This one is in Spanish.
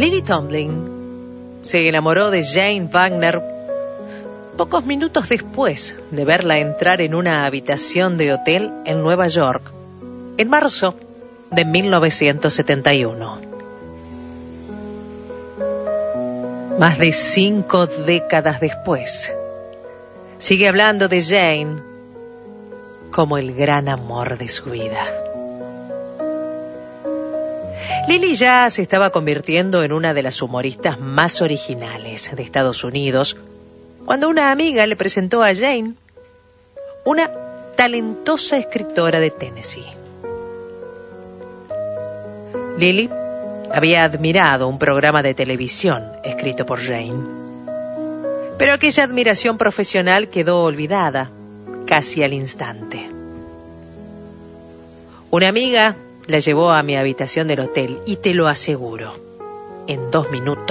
Lily Tomlin se enamoró de Jane Wagner pocos minutos después de verla entrar en una habitación de hotel en Nueva York, en marzo de 1971. Más de 5 décadas después, sigue hablando de Jane como el gran amor de su vida. Lily ya se estaba convirtiendo en una de las humoristas más originales de Estados Unidos cuando una amiga le presentó a Jane una talentosa escritora de Tennessee. Lily había admirado un programa de televisión escrito por Jane, pero aquella admiración profesional quedó olvidada casi al instante. Una amiga la llevó a mi habitación del hotel y te lo aseguro, en 2 minutos